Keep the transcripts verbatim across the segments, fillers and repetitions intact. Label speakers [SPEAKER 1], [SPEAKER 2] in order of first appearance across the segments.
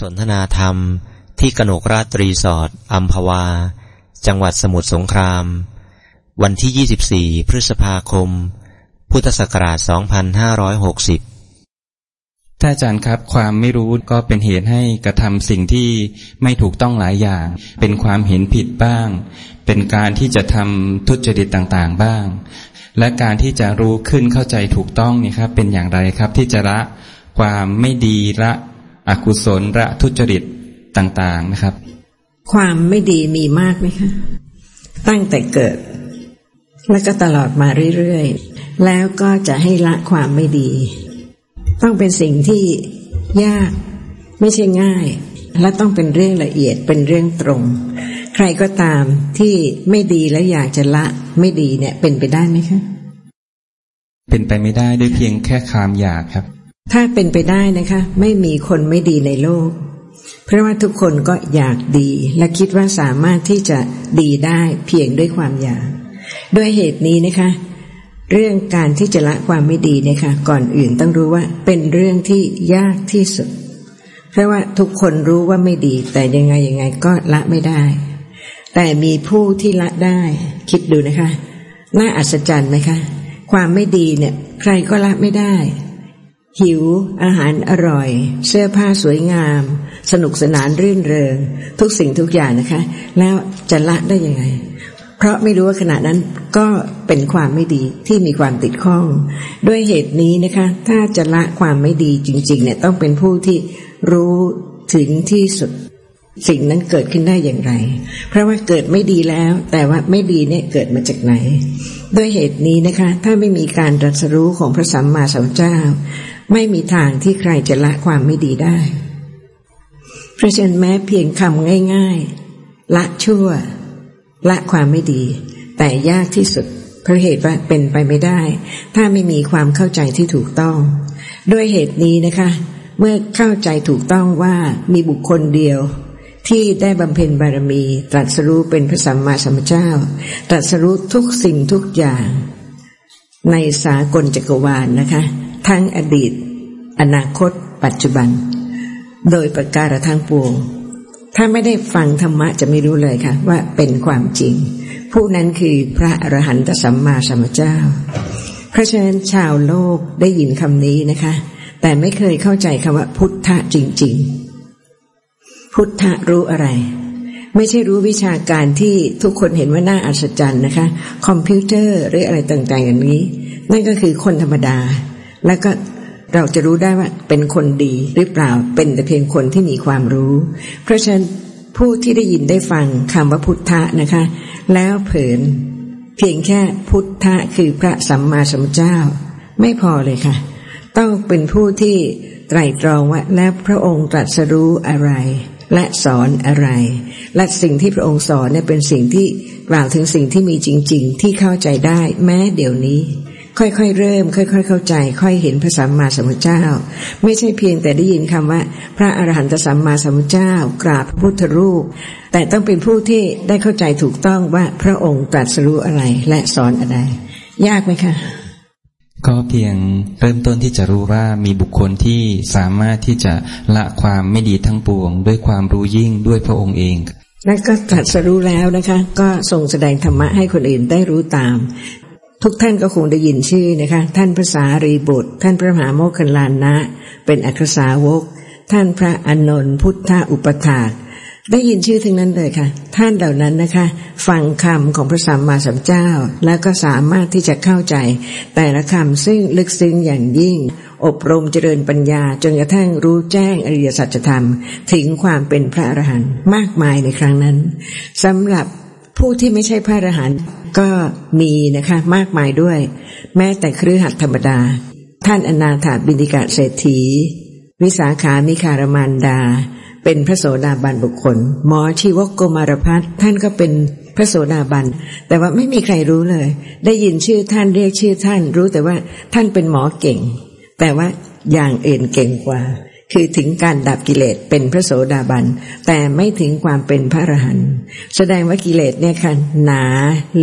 [SPEAKER 1] สนทนาธรรมที่กนกราชรีสอร์ทอัมพวาจังหวัดสมุทรสงครามวันที่ยี่สิบสี่พฤษภาคมพุทธศักราชสองพันห้าร้อยหกสิบ
[SPEAKER 2] ท่านอาจารย์ครับความไม่รู้ก็เป็นเหตุให้กระทำสิ่งที่ไม่ถูกต้องหลายอย่างเป็นความเห็นผิดบ้างเป็นการที่จะทำทุจริตต่างๆบ้างและการที่จะรู้ขึ้นเข้าใจถูกต้องนี่ครับเป็นอย่างไรครับที่จะละความไม่ดีละอกุศลละทุจริตต่างๆนะครับ
[SPEAKER 3] ความไม่ดีมีมากไหมคะตั้งแต่เกิดแล้วก็ตลอดมาเรื่อยๆแล้วก็จะให้ละความไม่ดีต้องเป็นสิ่งที่ยากไม่ใช่ง่ายและต้องเป็นเรื่องละเอียดเป็นเรื่องตรงใครก็ตามที่ไม่ดีแล้วอยากจะละไม่ดีเนี่ยเป็นไปได้ไหมคะ
[SPEAKER 2] เป็นไปไม่ได้ด้วยเพียงแค่ความอยากครับ
[SPEAKER 3] ถ้าเป็นไปได้นะคะไม่มีคนไม่ดีในโลกเพราะว่าทุกคนก็อยากดีและคิดว่าสามารถที่จะดีได้เพียงด้วยความอยากด้วยเหตุนี้นะคะเรื่องการที่จะละความไม่ดีเนี่ยค่ะก่อนอื่นต้องรู้ว่าเป็นเรื่องที่ยากที่สุดเพราะว่าทุกคนรู้ว่าไม่ดีแต่ยังไงยังไงก็ละไม่ได้แต่มีผู้ที่ละได้คิดดูนะคะน่าอัศจรรย์ไหมคะความไม่ดีเนี่ยใครก็ละไม่ได้หิวอาหารอร่อยเสื้อผ้าสวยงามสนุกสนานรื่นเริงทุกสิ่งทุกอย่างนะคะแล้วจะละได้ยังไงเพราะไม่รู้ว่าขณะนั้นก็เป็นความไม่ดีที่มีความติดข้องด้วยเหตุนี้นะคะถ้าจะละความไม่ดีจริงๆเนี่ยต้องเป็นผู้ที่รู้ถึงที่สุดสิ่งนั้นเกิดขึ้นได้อย่างไรเพราะว่าเกิดไม่ดีแล้วแต่ว่าไม่ดีเนี่ยเกิดมาจากไหนด้วยเหตุนี้นะคะถ้าไม่มีการตรัสรู้ของพระสัมมาสัมพุทธเจ้าไม่มีทางที่ใครจะละความไม่ดีได้เพราะฉะนั้นแม้เพียงคำง่ายๆละชั่วละความไม่ดีแต่ยากที่สุดเพราะเหตุว่าเป็นไปไม่ได้ถ้าไม่มีความเข้าใจที่ถูกต้องด้วยเหตุนี้นะคะเมื่อเข้าใจถูกต้องว่ามีบุคคลเดียวที่ได้บำเพ็ญบารมีตรัสรู้เป็นพระสัมมาสัมพุทธเจ้าตรัสรู้ทุกสิ่งทุกอย่างในสากลจักรวาลนะคะทั้งอดีตอนาคตปัจจุบันโดยประการทั้งปวงถ้าไม่ได้ฟังธรรมะจะไม่รู้เลยค่ะว่าเป็นความจริงผู้นั้นคือพระอรหันตสัมมาสัมพุทธเจ้าเพราะฉะนั้นชาวโลกได้ยินคำนี้นะคะแต่ไม่เคยเข้าใจคำว่าพุทธะจริงๆพุทธะรู้อะไรไม่ใช่รู้วิชาการที่ทุกคนเห็นว่าน่าอัศจรรย์นะคะคอมพิวเตอร์หรืออะไรต่างๆอย่างนี้นั่นก็คือคนธรรมดาแล้วก็เราจะรู้ได้ว่าเป็นคนดีหรือเปล่าเป็นแต่เพียงคนที่มีความรู้เพราะฉะนั้นผู้ที่ได้ยินได้ฟังคำว่าพุทธะนะคะแล้วเผลอเพียงแค่พุทธะคือพระสัมมาสัมพุทธเจ้าไม่พอเลยค่ะต้องเป็นผู้ที่ไตร่ตรองว่าแล้วพระองค์ตรัสรู้อะไรและสอนอะไรและสิ่งที่พระองค์สอนเนี่ยเป็นสิ่งที่กล่าวถึงสิ่งที่มีจริงๆที่เข้าใจได้แม้เดี๋ยวนี้ค่อยๆเริ่มค่อยๆเข้าใจค่อยเห็นพระสัมมาสัมพุทธเจ้าไม่ใช่เพียงแต่ได้ยินคำว่าพระอรหันตสัมมาสัมพุทธเจ้ากราบพระพุทธรูปแต่ต้องเป็นผู้ที่ได้เข้าใจถูกต้องว่าพระองค์ตรัสรู้อะไรและสอนอะไรยากไหมคะ
[SPEAKER 2] ก็เพียงเริ่มต้นที่จะรู้ว่ามีบุคคลที่สามารถที่จะละความไม่ดีทั้งปวงด้วยความรู้ยิ่งด้วยพระองค์เอง
[SPEAKER 3] และก็ตรัสรู้แล้วนะคะก็ทรงแสดงธรรมะให้คนอื่นได้รู้ตามทุกท่านก็คงได้ยินชื่อนะคะท่านพระสารีบุตรท่านพระมหาโมคคัลลานะเป็นอัครสาวกท่านพระอานนท์พุทธอุปถากได้ยินชื่อทั้งนั้นเลยค่ะท่านเหล่านั้นนะคะฟังคำของพระสัมมาสัมพุทธเจ้าแล้วก็สามารถที่จะเข้าใจแต่ละคำซึ่งลึกซึ้งอย่างยิ่งอบรมเจริญปัญญาจนกระทั่งรู้แจ้งอริยสัจธรรมถึงความเป็นพระอรหันต์มากมายในครั้งนั้นสำหรับผู้ที่ไม่ใช่พระอรหันต์ก็มีนะคะมากมายด้วยแม้แต่คฤหัสถ์ธรรมดาท่านอนาถบิณฑิกะเศรษฐีวิสาขามิคารมารดาเป็นพระโสดาบันบุคคลหมอชีวกโกมารพัฒน์ท่านก็เป็นพระโสดาบันแต่ว่าไม่มีใครรู้เลยได้ยินชื่อท่านเรียกชื่อท่านรู้แต่ว่าท่านเป็นหมอเก่งแต่ว่าอย่างอื่นเก่งกว่าคือถึงการดับกิเลสเป็นพระโสดาบันแต่ไม่ถึงความเป็นพระอรหันต์แสดงว่ากิเลสเนี่ยค่ะหนาลึก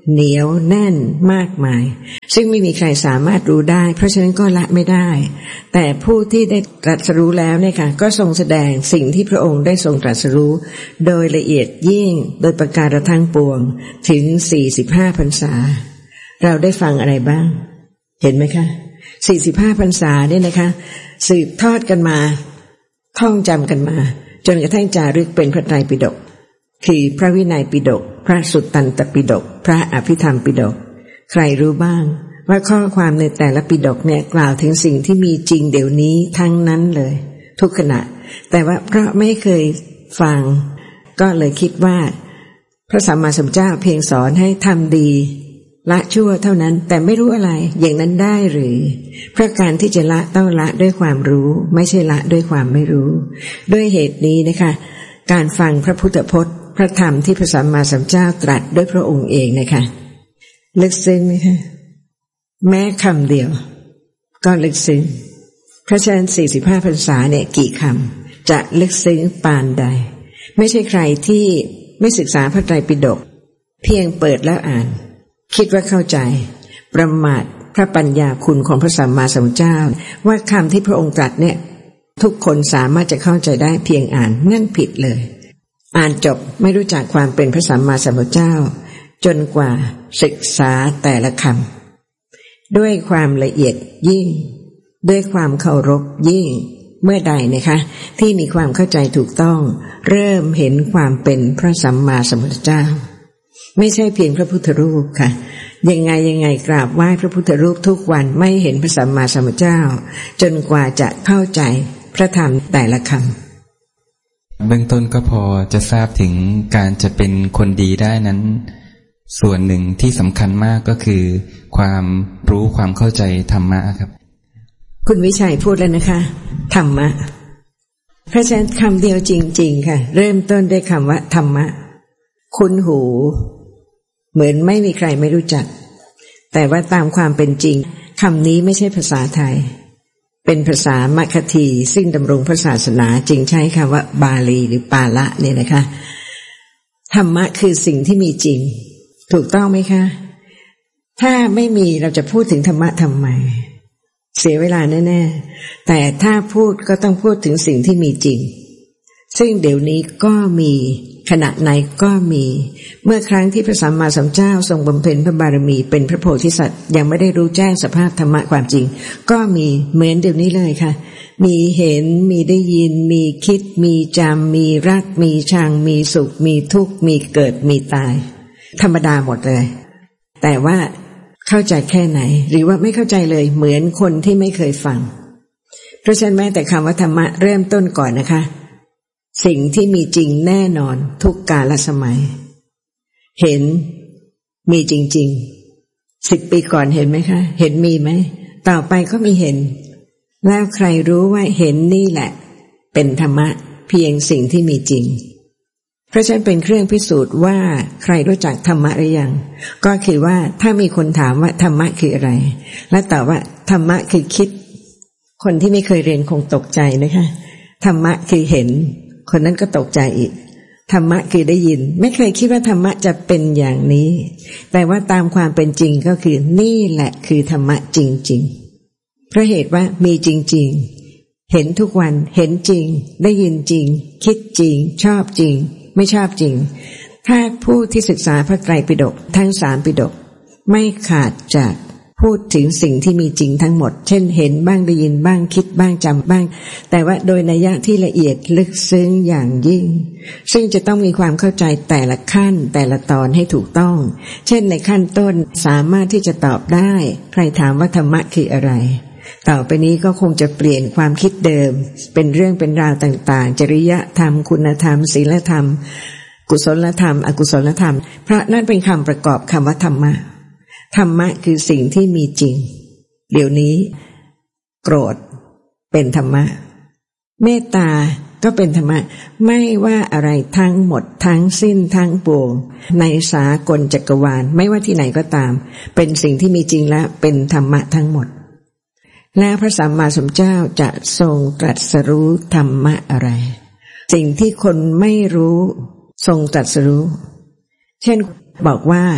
[SPEAKER 3] เหนียวแน่นมากมายซึ่งไม่มีใครสามารถรู้ได้เพราะฉะนั้นก็ละไม่ได้แต่ผู้ที่ได้ตรัสรู้แล้วเนี่ยค่ะก็ทรงแสดงสิ่งที่พระองค์ได้ทรงตรัสรู้โดยละเอียดยิ่งโดยประการทั้งปวงถึงสี่สิบห้าพรรษาเราได้ฟังอะไรบ้างเห็นไหมคะสี่สิบห้าพรรษาเนี่ยนะคะสืบทอดกันมาท่องจำกันมาจนกระทั่งจารึกเป็นพระไตรปิฎกคือพระวินัยปิฎกพระสุตตันตปิฎกพระอภิธรรมปิฎกใครรู้บ้างว่าข้อความในแต่ละปิฎกเนี่ยกล่าวถึงสิ่งที่มีจริงเดี๋ยวนี้ทั้งนั้นเลยทุกขณะแต่ว่าเพราะไม่เคยฟังก็เลยคิดว่าพระสัมมาสัมพุทธเจ้าเพียงสอนให้ทำดีละชั่วเท่านั้นแต่ไม่รู้อะไรอย่างนั้นได้หรือเพราะการที่จะละต้องละด้วยความรู้ไม่ใช่ละด้วยความไม่รู้ด้วยเหตุนี้นะคะการฟังพระพุทธพจน์พระธรรมที่พระสัมมาสัมพุทธเจ้าตรัสด้วยพระองค์เองนะคะลึกซึ้งไหมคะแม้คำเดียวก็ลึกซึ้งเพราะฉะนั้นสี่สิบห้าพรรษาเนี่ยกี่คำจะลึกซึ้งปานใดไม่ใช่ใครที่ไม่ศึกษาพระไตรปิฎกเพียงเปิดแล้วอ่านคิดว่าเข้าใจประมาทพระปัญญาคุณของพระสัมมาสัมพุทธเจ้าว่าคำที่พระองค์ตรัสเนี่ยทุกคนสามารถจะเข้าใจได้เพียงอ่านนั่นผิดเลยอ่านจบไม่รู้จักความเป็นพระสัมมาสัมพุทธเจ้าจนกว่าศึกษาแต่ละคำด้วยความละเอียดยิ่งด้วยความเคารพยิ่งเมื่อใดนะคะที่มีความเข้าใจถูกต้องเริ่มเห็นความเป็นพระสัมมาสัมพุทธเจ้าไม่ใช่เพียงพระพุทธรูปค่ะยังไงยังไงกราบไหว้พระพุทธรูปทุกวันไม่เห็นพระสัมมาสัมพุทธเจ้าจนกว่าจะเข้าใจพระธรรมแต่ละคำ
[SPEAKER 2] เบื้องต้นก็พอจะทราบถึงการจะเป็นคนดีได้นั้นส่วนหนึ่งที่สำคัญมากก็คือความรู้ความเข้าใจธรรมะครับ
[SPEAKER 3] คุณวิชัยพูดแล้วนะคะธรรมะเพราะฉะนั้นคำเดียวจริงๆค่ะเริ่มต้นด้วยคำว่าธรรมะคุ้นหูเหมือนไม่มีใครไม่รู้จักแต่ว่าตามความเป็นจริงคำนี้ไม่ใช่ภาษาไทยเป็นภาษามัคคีซึ่งดำรงพระศาสนาจึงใช้คำว่าบาลีหรือปาละเนี่ยนะคะธรรมะคือสิ่งที่มีจริงถูกต้องไหมคะถ้าไม่มีเราจะพูดถึงธรรมะทำไมเสียเวลาแน่ๆแต่ถ้าพูดก็ต้องพูดถึงสิ่งที่มีจริงซึ่งเดี๋ยวนี้ก็มีขณะไหนก็มีเมื่อครั้งที่พระสัมมาสัมพุทธเจ้าทรงบำเพ็ญพระบารมีเป็นพระโพธิสัตว์ยังไม่ได้รู้แจ้งสภาพธรรมะความจริงก็มีเหมือนเดี๋ยวนี้เลยค่ะมีเห็นมีได้ยินมีคิดมีจำมีรักมีชังมีสุขมีทุกข์มีเกิดมีตายธรรมดาหมดเลยแต่ว่าเข้าใจแค่ไหนหรือว่าไม่เข้าใจเลยเหมือนคนที่ไม่เคยฟังเพราะฉะนั้นแม้แต่คำว่าธรรมะเริ่มต้นก่อนนะคะสิ่งที่มีจริงแน่นอนทุกกาลสมัยเห็นมีจริงๆสิบปีก่อนเห็นไหมคะเห็นมีไหมต่อไปก็มีเห็นแล้วใครรู้ว่าเห็นนี่แหละเป็นธรรมะเพียงสิ่งที่มีจริงเพราะฉะนั้นเป็นเครื่องพิสูจน์ว่าใครรู้จักธรรมะหรือยังก็คือว่าถ้ามีคนถามว่าธรรมะคืออะไรและตอบว่าธรรมะคือคิดคนที่ไม่เคยเรียนคงตกใจนะคะธรรมะคือเห็นคนนั้นก็ตกใจอีกธรรมะคือได้ยินไม่เคยคิดว่าธรรมะจะเป็นอย่างนี้แต่ว่าตามความเป็นจริงก็คือนี่แหละคือธรรมะจริงๆเพราะเหตุว่ามีจริงๆเห็นทุกวันเห็นจริงได้ยินจริงคิดจริงชอบจริงไม่ชอบจริงถ้าผู้ที่ศึกษาพระไตรปิฎกทั้งสามปิฎกไม่ขาดจากพูดถึงสิ่งที่มีจริงทั้งหมดเช่นเห็นบ้างได้ยินบ้างคิดบ้างจำบ้างแต่ว่าโดยนัยยะที่ละเอียดลึกซึ้งอย่างยิ่งซึ่งจะต้องมีความเข้าใจแต่ละขั้นแต่ละตอนให้ถูกต้องเช่นในขั้นต้นสามารถที่จะตอบได้ใครถามว่าธรรมะคืออะไรต่อไปนี้ก็คงจะเปลี่ยนความคิดเดิมเป็นเรื่องเป็นราวต่างๆจริยธรรมคุณธรรมศีลธรรมกุศลธรรมอกุศลธรรมเพราะนั่นเป็นคำประกอบคำว่าธรรมะธรรมะคือสิ่งที่มีจริงเดี๋ยวนี้โกรธเป็นธรรมะเมตตาก็เป็นธรรมะไม่ว่าอะไรทั้งหมดทั้งสิ้นทั้งปวงในสากลจักรวาลไม่ว่าที่ไหนก็ตามเป็นสิ่งที่มีจริงและเป็นธรรมะทั้งหมดแล้วพระสัมมาสัมพุทธเจ้าจะทรงตรัสรู้ธรรมะอะไรสิ่งที่คนไม่รู้ทรงตรัสรู้เช่นบอกว่า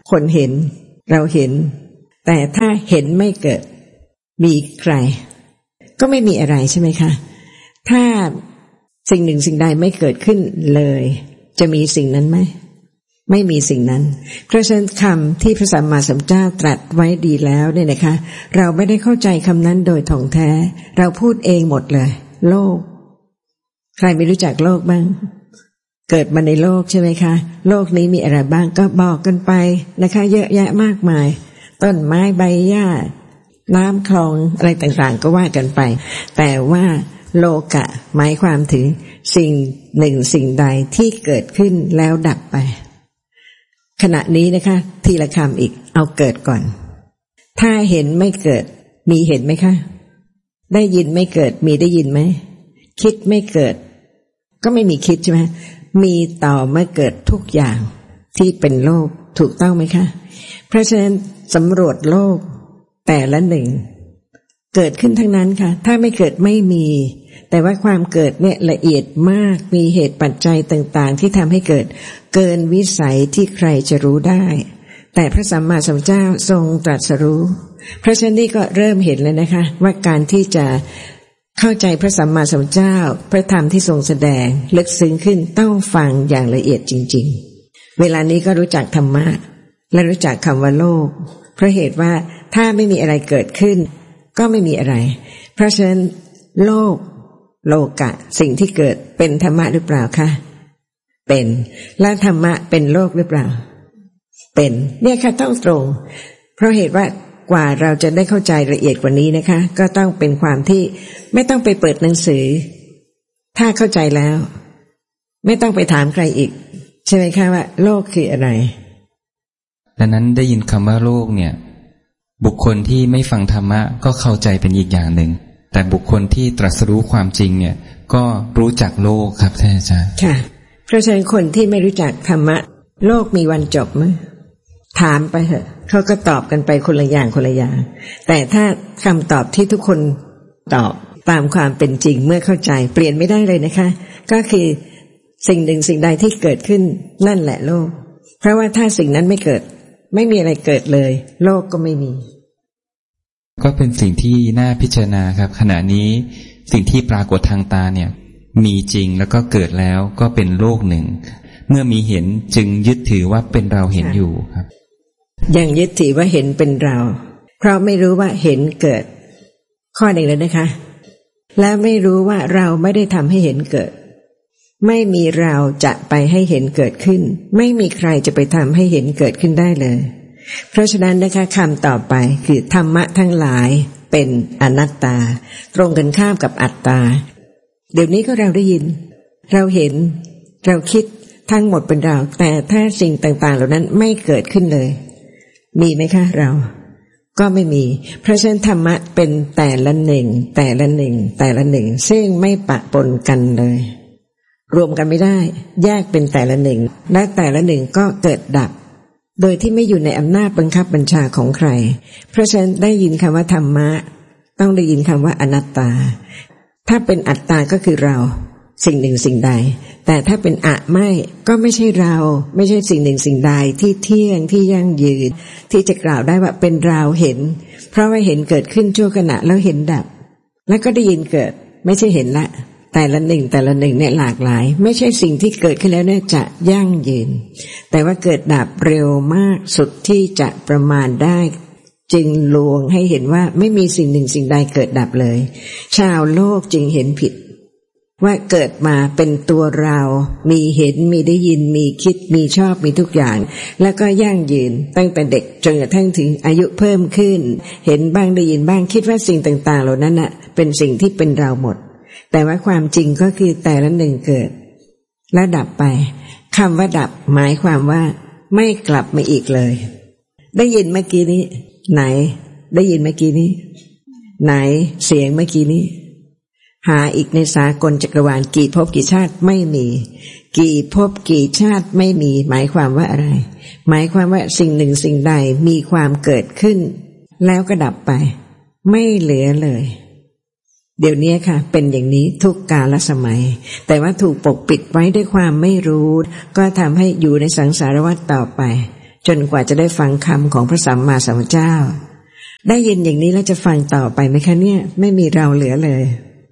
[SPEAKER 3] คนเห็นเราเห็นแต่ถ้าเห็นไม่เกิดมีใครก็ไม่มีอะไรใช่ไหมคะถ้าสิ่งหนึ่งสิ่งใดไม่เกิดขึ้นเลยจะมีสิ่งนั้นไหมไม่มีสิ่งนั้นเพราะฉะนั้นคำที่พระสัมมาสัมพุทธเจ้าตรัสไว้ดีแล้วเนี่ยนะคะเราไม่ได้เข้าใจคำนั้นโดยถ่องแท้เราพูดเองหมดเลยโลกใครไม่รู้จักโลกบ้างเกิดมาในโลกใช่ไหมคะโลกนี้มีอะไรบ้างก็บอกกันไปนะคะเยอะแยะมากมายต้นไม้ใบหญ้าน้ำคลองอะไรต่างๆก็ว่ากันไปแต่ว่าโลกะหมายความถึงสิ่งหนึ่งสิ่งใดที่เกิดขึ้นแล้วดับไปขณะนี้นะคะทีละคำอีกเอาเกิดก่อนถ้าเห็นไม่เกิดมีเห็นไหมคะได้ยินไม่เกิดมีได้ยินไหมคิดไม่เกิดก็ไม่มีคิดใช่ไหมมีต่อเมื่อเกิดทุกอย่างที่เป็นโลกถูกต้องไหมคะเพราะฉะนั้นสำรวจโลกแต่ละหนึ่งเกิดขึ้นทั้งนั้นค่ะถ้าไม่เกิดไม่มีแต่ว่าความเกิดเนี่ยละเอียดมากมีเหตุปัจจัยต่างๆที่ทำให้เกิดเกินวิสัยที่ใครจะรู้ได้แต่พระสัมมาสัมพุทธเจ้าทรงตรัสรู้เพราะฉะนั้นนี่ก็เริ่มเห็นเลยนะคะว่าการที่จะเข้าใจพระสัมมาสัมพุทธเจ้าพระธรรมที่ทรงแสดงลึกซึ้งขึ้นต้องฟังอย่างละเอียดจริงๆเวลานี้ก็รู้จักธรรมะและรู้จักคำว่าโลกเพราะเหตุว่าถ้าไม่มีอะไรเกิดขึ้นก็ไม่มีอะไรเพราะฉะนั้นโลกโลกะสิ่งที่เกิดเป็นธรรมะหรือเปล่าคะเป็นและธรรมะเป็นโลกหรือเปล่าเป็นเนี่ยค่ะต้องตรงเพราะเหตุว่ากว่าเราจะได้เข้าใจละเอียดกว่านี้นะคะก็ต้องเป็นความที่ไม่ต้องไปเปิดหนังสือถ้าเข้าใจแล้วไม่ต้องไปถามใครอีกใช่ไหมคะว่าโลกคืออะไร
[SPEAKER 2] ดังนั้นได้ยินคำว่าโลกเนี่ยบุคคลที่ไม่ฟังธรรมะก็เข้าใจเป็นอีกอย่างหนึ่งแต่บุคคลที่ตรัสรู้ความจริงเนี่ยก็รู้จักโลกครับท่านอาจารย์
[SPEAKER 3] ค่ะเพราะฉะนั้นคนที่ไม่รู้จักธรรมะโลกมีวันจบมั้ยถามไปเถอะเขาก็ตอบกันไปคนละอย่างคนละอย่างแต่ถ้าคำตอบที่ทุกคนตอบตามความเป็นจริงเมื่อเข้าใจเปลี่ยนไม่ได้เลยนะคะก็คือสิ่งหนึ่งสิ่งใดที่เกิดขึ้นนั่นแหละโลกเพราะว่าถ้าสิ่งนั้นไม่เกิดไม่มีอะไรเกิดเลยโลกก็ไม่มี
[SPEAKER 2] ก็เป็นสิ่งที่น่าพิจารณาครับขณะนี้สิ่งที่ปรากฏทางตาเนี่ยมีจริงแล้วก็เกิดแล้วก็เป็นโลกหนึ่งเมื่อมีเห็นจึงยึดถือว่าเป็นเราเห็นอยู่ครับ
[SPEAKER 3] ยังยึดถือว่าเห็นเป็นเราเพราะไม่รู้ว่าเห็นเกิดข้อหนึ่งเลยนะคะและไม่รู้ว่าเราไม่ได้ทำให้เห็นเกิดไม่มีเราจะไปให้เห็นเกิดขึ้นไม่มีใครจะไปทำให้เห็นเกิดขึ้นได้เลยเพราะฉะนั้นนะคะคำต่อไปคือธรรมะทั้งหลายเป็นอนัตตาตรงกันข้ามกับอัตตาเดี๋ยวนี้ก็เราได้ยินเราเห็นเราคิดทั้งหมดเป็นเราแต่ถ้าสิ่งต่างๆเหล่านั้นไม่เกิดขึ้นเลยมีไหมคะเราก็ไม่มีเพราะฉะนั้นธรรมะเป็นแต่ละหนึ่งแต่ละหนึ่งแต่ละหนึ่งซึ่งไม่ปะปนกันเลยรวมกันไม่ได้แยกเป็นแต่ละหนึ่งและแต่ละหนึ่งก็เกิดดับโดยที่ไม่อยู่ในอำนาจบังคับบัญชาของใครเพราะฉะนั้นได้ยินคำว่าธรรมะต้องได้ยินคำว่าอนัตตาถ้าเป็นอัตตาก็คือเราสิ่งหนึ่งสิ่งใดแต่ถ้าเป็นอะไม่ก็ไม่ใช่เราไม่ใช่สิ่งหนึ่งสิ่งใดที่เที่ยงที่ยั่งยืนที่จะกล่าวได้ว่าเป็นเราเห็นเพราะว่าเห็นเกิดขึ้นชั่วขณะแล้วเห็นดับแล้วก็ได้ยินเกิดไม่ใช่เห็นละแต่ละหนึ่งแต่ละหนึ่งเนี่ยหลากหลายไม่ใช่สิ่งที่เกิดขึ้นแล้วเนี่ยจะยั่งยืนแต่ว่าเกิดดับเร็วมากสุดที่จะประมาณได้จึงลวงให้เห็นว่าไม่มีสิ่งหนึ่งสิ่งใดเกิดดับเลยชาวโลกจึงเห็นผิดว่าเกิดมาเป็นตัวเรามีเห็นมีได้ยินมีคิดมีชอบมีทุกอย่างแล้วก็ยั่งยืนตั้งแต่เด็กจนกระทั่งถึงอายุเพิ่มขึ้นเห็นบ้างได้ยินบ้างคิดว่าสิ่งต่างๆเหล่านั้นน่ะเป็นสิ่งที่เป็นเราหมดแต่ว่าความจริงก็คือแต่ละหนึ่งเกิดและดับไปคำว่าดับหมายความว่าไม่กลับมาอีกเลยได้ยินเมื่อกี้นี้ไหนได้ยินเมื่อกี้นี้ไหนเสียงเมื่อกี้นี้หาอีกในสากลจักรวาลกี่ภพกี่ชาติไม่มีกี่ภพกี่ชาติไม่มีหมายความว่าอะไรหมายความว่าสิ่งหนึ่งสิ่งใดมีความเกิดขึ้นแล้วก็ดับไปไม่เหลือเลยเดี๋ยวนี้ค่ะเป็นอย่างนี้ทุกกาลสมัยแต่ว่าถูกปกปิดไว้ด้วยความไม่รู้ก็ทำให้อยู่ในสังสารวัฏต่อไปจนกว่าจะได้ฟังคำของพระสัมมาสัมพุทธเจ้าได้ยินอย่างนี้แล้วจะฟังต่อไปไหมคะเนี่ยไม่มีเราเหลือเลย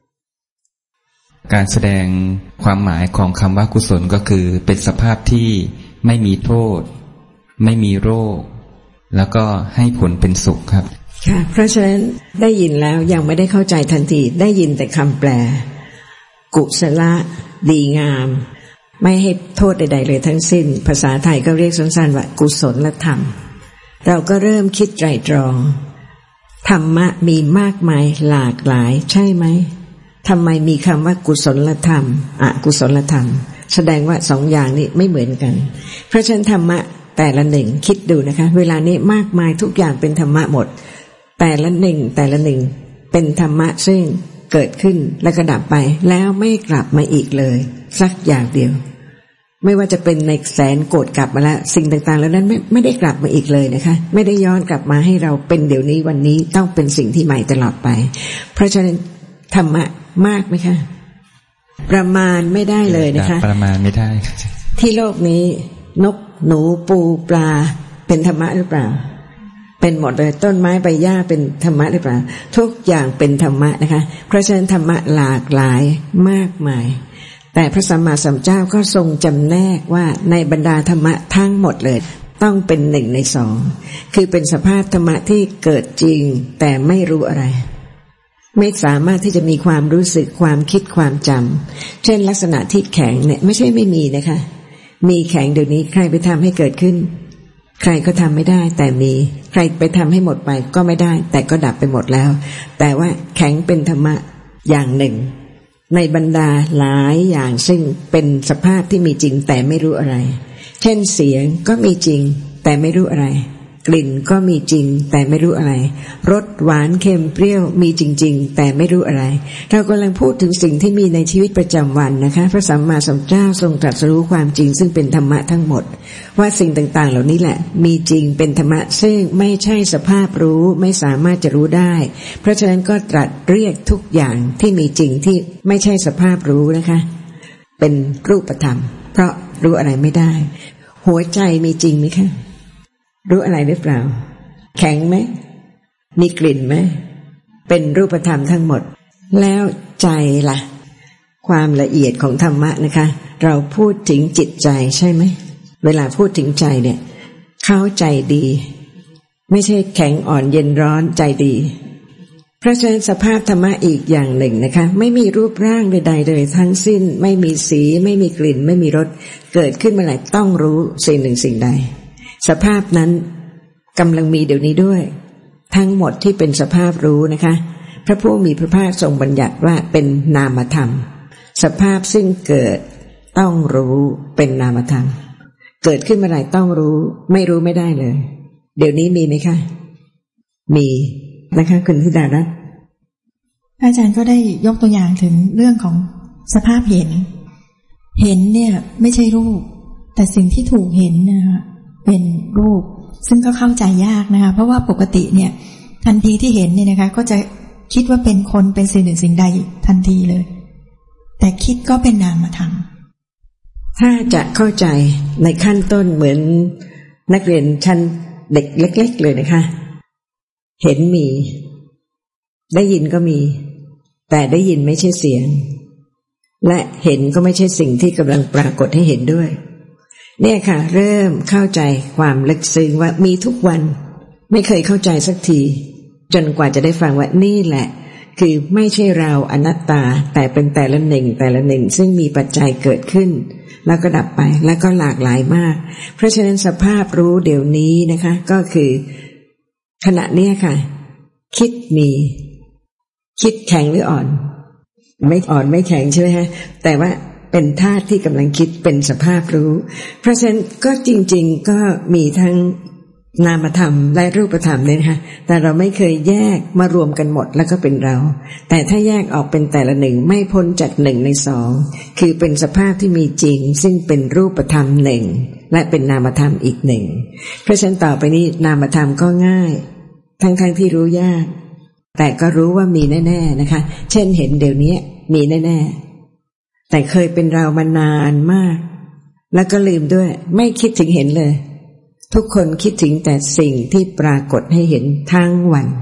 [SPEAKER 2] การแสดงความหมายของคำว่ากุศลก็คือเป็นสภาพที่ไม่มีโทษไม่มีโรคแล้วก็ให้ผลเป็นสุขครับ
[SPEAKER 3] ค่ะเพราะฉะนั้นได้ยินแล้วยังไม่ได้เข้าใจทันทีได้ยินแต่คำแปลกุศลดีงามไม่ให้โทษใดๆเลยทั้งสิ้นภาษาไทยก็เรียกสั้นๆว่ากุศลธรรมเราก็เริ่มคิดไตร่ตรองธรรมะมีมากมายหลากหลายใช่ไหมทำไมมีคำว่ากุศลธรรมอกุศลธรรมแสดงว่าสองอย่างนี้ไม่เหมือนกันเพราะฉะนั้นธรรมะแต่ละหนึ่งคิดดูนะคะเวลานี้มากมายทุกอย่างเป็นธรรมะหมดแต่ละหนึ่งแต่ละหนึ่งเป็นธรรมะซึ่งเกิดขึ้นแล้วก็ดับไปแล้วไม่กลับมาอีกเลยสักอย่างเดียวไม่ว่าจะเป็นในแสนโกรธกลับมาแล้วสิ่งต่างๆแล้วนั้นไม่ไม่ได้กลับมาอีกเลยนะคะไม่ได้ย้อนกลับมาให้เราเป็นเดี๋ยวนี้วันนี้ต้องเป็นสิ่งที่ใหม่ตลอดไปเพราะฉะนั้นธรรมะมากไหมคะประมาณไม่ได้เลยนะคะ
[SPEAKER 2] ประมาณไม่ได้
[SPEAKER 3] ที่โลกนี้นกหนูปูปลาเป็นธรรมะหรือเปล่าเป็นหมดเลยต้นไม้ใบหญ้าเป็นธรรมะหรือเปล่าทุกอย่างเป็นธรรมะนะคะเพราะฉะนั้นธรรมะหลากหลายมากมายแต่พระสัมมาสัมพุทธเจ้าก็ทรงจำแนกว่าในบรรดาธรรมะทั้งหมดเลยต้องเป็นหนึ่งในสองคือเป็นสภาพธรรมะที่เกิดจริงแต่ไม่รู้อะไรไม่สามารถที่จะมีความรู้สึกความคิดความจำเช่นลักษณะที่แข็งเนี่ยไม่ใช่ไม่มีนะคะมีแข็งเดี๋ยวนี้ใครไปทำให้เกิดขึ้นใครก็ทำไม่ได้แต่มีใครไปทำให้หมดไปก็ไม่ได้แต่ก็ดับไปหมดแล้วแต่ว่าแข็งเป็นธรรมะอย่างหนึ่งในบรรดาหลายอย่างซึ่งเป็นสภาพที่มีจริงแต่ไม่รู้อะไรเช่นเสียงก็มีจริงแต่ไม่รู้อะไรกลิ่นก็มีจริงแต่ไม่รู้อะไรรสหวานเค็มเปรี้ยวมีจริงๆแต่ไม่รู้อะไรเรากำลังพูดถึงสิ่งที่มีในชีวิตประจำวันนะคะพระสัมมาสัมพุทธเจ้าทรงตรัสรู้ความจริงซึ่งเป็นธรรมะทั้งหมดว่าสิ่งต่างๆเหล่านี้แหละมีจริงเป็นธรรมะซึ่งไม่ใช่สภาพรู้ไม่สามารถจะรู้ได้เพราะฉะนั้นก็ตรัสเรียกทุกอย่างที่มีจริงที่ไม่ใช่สภาพรู้นะคะเป็นรูปธรรมเพราะรู้อะไรไม่ได้หัวใจมีจริงไหมคะรู้อะไรหรือเปล่าแข็งไหมมีกลิ่นไหมเป็นรูปธรรมทั้งหมดแล้วใจล่ะความละเอียดของธรรมะนะคะเราพูดถึงจิตใจใช่ไหมเวลาพูดถึงใจเนี่ยเข้าใจดีไม่ใช่แข็งอ่อนเย็นร้อนใจดีเพราะฉะนั้นสภาพธรรมะอีกอย่างหนึ่งนะคะไม่มีรูปร่างใดๆเลยทั้งสิ้นไม่มีสีไม่มีกลิ่นไม่มีรสเกิดขึ้นเมื่อไหร่ต้องรู้สิ่งหนึ่งสิ่งใดสภาพนั้นกำลังมีเดี๋ยวนี้ด้วยทั้งหมดที่เป็นสภาพรู้นะคะพระผู้มีพระภาคทรงบัญญัติว่าเป็นนามธรรมสภาพซึ่งเกิดต้องรู้เป็นนามธรรมเกิดขึ้นเมื่อไหร่ต้องรู้ไม่รู้ไม่ได้เลยเดี๋ยวนี้มีไหมคะมีนะคะคุณธิดารัตน์
[SPEAKER 4] อาจารย์ก็ได้ยกตัวอย่างถึงเรื่องของสภาพเห็นเห็นเนี่ยไม่ใช่รูปแต่สิ่งที่ถูกเห็นนะคะเป็นรูปซึ่งก็เข้าใจยากนะคะเพราะว่าปกติเนี่ยทันทีที่เห็นเนี่ยนะคะก็จะคิดว่าเป็นคนเป็นสิ่งหนึ่งสิ่งใดทันทีเลยแต่คิดก็เป็นนามธรรม
[SPEAKER 3] ถ้าจะเข้าใจในขั้นต้นเหมือนนักเรียนชั้นเด็กเล็กๆเลยนะคะเห็นมีได้ยินก็มีแต่ได้ยินไม่ใช่เสียงและเห็นก็ไม่ใช่สิ่งที่กำลังปรากฏให้เห็นด้วยเนี่ยค่ะเริ่มเข้าใจความลึกซึ้งว่ามีทุกวันไม่เคยเข้าใจสักทีจนกว่าจะได้ฟังว่านี่แหละคือไม่ใช่เราอนัตตาแต่เป็นแต่ละหนึ่งแต่ละหนึ่งซึ่งมีปัจจัยเกิดขึ้นแล้วก็ดับไปแล้วก็หลากหลายมากเพราะฉะนั้นสภาพรู้เดี๋ยวนี้นะคะก็คือขณะนี้ค่ะคิดมีคิดแข็งหรืออ่อนไม่อ่อนไม่แข็งใช่ไหมฮะแต่ว่าเป็นธาตุที่กำลังคิดเป็นสภาพรู้เพราะฉะนั้นก็จริงๆก็มีทั้งนามธรรมและรูปธรรมเนี่ยนะคะแต่เราไม่เคยแยกมารวมกันหมดแล้วก็เป็นเราแต่ถ้าแยกออกเป็นแต่ละหนึ่งไม่พ้นจากหนึ่งในสองคือเป็นสภาพที่มีจริงซึ่งเป็นรูปธรรมหนึ่งและเป็นนามธรรมอีกหนึ่งเพราะฉะนั้นต่อไปนี้นามธรรมก็ง่ายทั้งๆ ท, ที่รู้ยากแต่ก็รู้ว่ามีแน่ๆนะคะเช่นเห็นเดี๋ยวนี้มีแน่ๆแต่เคยเป็นเรามานานมากแล้วก็ลืมด้วยไม่คิดถึงเห็นเลยทุกคนคิดถึงแต่สิ่งที่ปรากฏให้เห็นทั้งวัน